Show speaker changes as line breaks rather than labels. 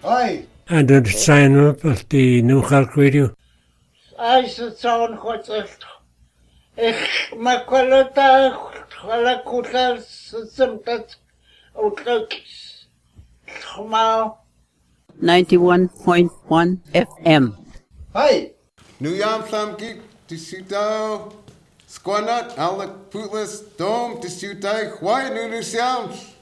Ai.
And the sign up of the New Halk Radio.
Ai sa taon ko ito. Makulata wala kuta sa simpat utlokis. Kumao.
91.1 FM.
Ai.
New Yam Sam Geek, Tisutao, Squanut, Alec Pootless, Dome, Tisutao, Why Nunu Sounds.